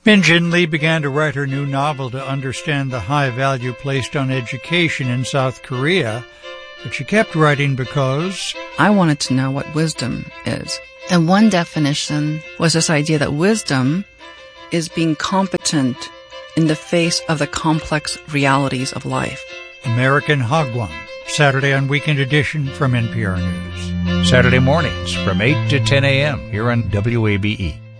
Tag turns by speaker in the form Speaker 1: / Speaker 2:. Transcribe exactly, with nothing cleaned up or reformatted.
Speaker 1: Min Jin Lee began to write her new novel to understand the high value placed on education in South Korea, but she kept writing because
Speaker 2: I wanted to know what wisdom is. And one definition was this idea that wisdom is being competent in the face of the complex realities of life.
Speaker 1: American Hagwon, Saturday on Weekend Edition from N P R News. Saturday mornings from eight to ten a.m. here on W A B E.